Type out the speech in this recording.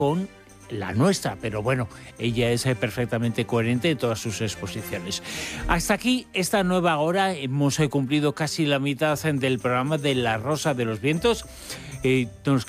con la nuestra, pero bueno, ella es perfectamente coherente en todas sus exposiciones. Hasta aquí esta nueva hora, hemos cumplido casi la mitad del programa de La Rosa de los Vientos. Nos